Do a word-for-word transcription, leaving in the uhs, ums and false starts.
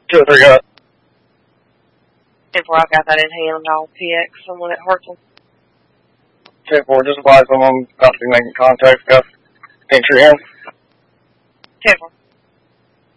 Two or three got it. ten four, I've got that in hand. I'll P X someone at Hartsel. ten four, just advise someone got to be making contact. Got entry in. ten four.